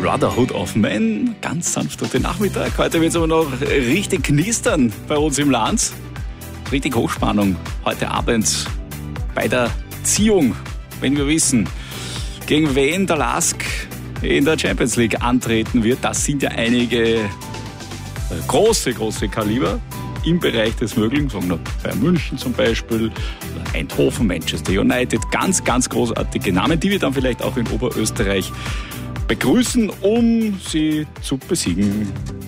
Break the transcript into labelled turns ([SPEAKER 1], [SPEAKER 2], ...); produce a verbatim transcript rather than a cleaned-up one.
[SPEAKER 1] Brotherhood of Men. Ganz sanft durch den Nachmittag. Heute wird es aber noch richtig knistern bei uns im Land. Richtig Hochspannung heute Abend bei der Ziehung, wenn wir wissen, gegen wen der Lask in der Champions League antreten wird. Das sind ja einige große, große Kaliber im Bereich des Möglichen. Sagen wir Bayern München zum Beispiel, Eindhoven, Manchester United. Ganz, ganz großartige Namen, die wir dann vielleicht auch in Oberösterreich begrüßen, um sie zu besiegen.